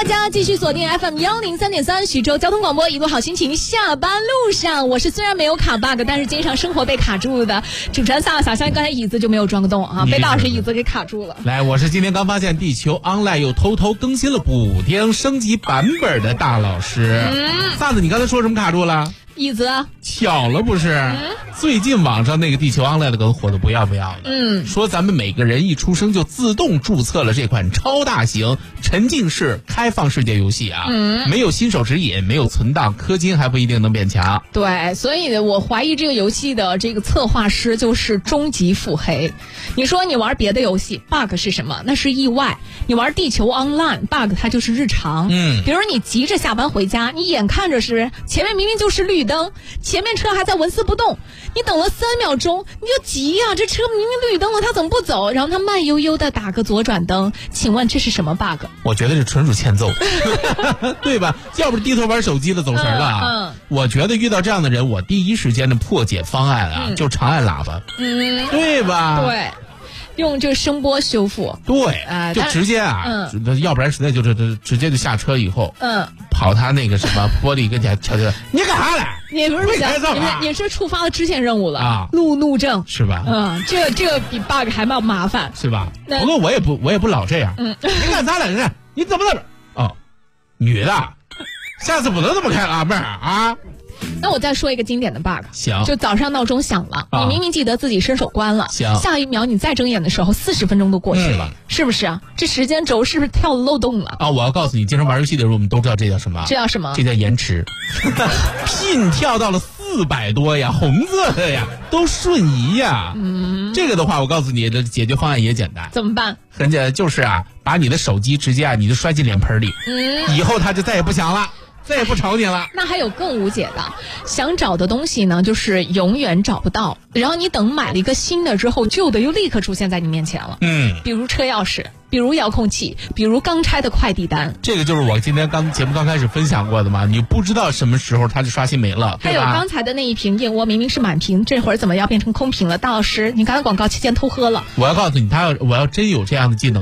家继续锁定 FM103.3 徐州交通广播，一路好心情。下班路上，我是虽然没有卡 bug， 但是经常生活被卡住的主持人萨萨，像刚才椅子就没有装个洞啊，被大师椅子给卡住了。 来，我是今天刚发现地球 online 又偷偷更新了补丁升级版本的大老师。萨子，你刚才说什么卡住了？ 椅子巧了不是？最近网上那个地球 online 的梗火得不要不要的。说咱们每个人一出生就自动注册了这款超大型沉浸式开放世界游戏啊。没有新手指引，没有存档，氪金还不一定能变强。 对，所以我怀疑这个游戏的这个策划师就是终极腹黑。你说你玩别的游戏 bug 是什么？那是意外。你玩地球 online bug 它就是日常。比如你急着下班回家，你眼看着是前面明明就是绿灯，前面车还在纹丝不动，你等了3秒钟，你就急呀，这车明明绿灯了，它怎么不走？然后它慢悠悠的打个左转灯，请问这是什么 bug？ 我觉得这纯属欠揍。对吧？要不是低头玩手机的走神了。我觉得遇到这样的人，我第一时间的破解方案啊，就长按喇叭。对吧？ 对，用这个声波修复。 对，就直接啊，要不然实在就是直接就下车以后，跑他那个什么玻璃跟前瞧瞧，你干啥来？ 你不是你是触发了支线任务了啊，路怒症是吧？ 这个比 bug 还麻烦是吧？不过我也不老这样。你干啥来着？你怎么了？哦，女的，下次不能这么开了，妹儿啊。 那我再说一个经典的 bug， 行， 就早上闹钟响了，你明明记得自己伸手关了， 行， 下一秒你再睁眼的时候，40分钟都过去了，是不是啊？这时间轴是不是跳了漏洞了啊？我要告诉你，经常玩游戏的时候，我们都知道这叫什么？ 这叫什么？ 这叫延迟。pin 跳到了400多呀，红色的呀，都瞬移呀。这个的话，我告诉你的解决方案也简单。 怎么办？ 很简单，就是啊，把你的手机直接你就摔进脸盆里，以后它就再也不响了。再也不吵你了。 那还有更无解的，想找的东西呢，就是永远找不到，然后你等买了一个新的之后，旧的又立刻出现在你面前了。比如车钥匙，比如遥控器，比如刚拆的快递单。 这个就是我今天节目刚开始分享过的嘛，你不知道什么时候它就刷新没了。 还有刚才的那一瓶燕窝明明是满瓶，这会儿怎么要变成空瓶了？大老师，你刚才广告期间偷喝了。 我要告诉你，我要真有这样的技能。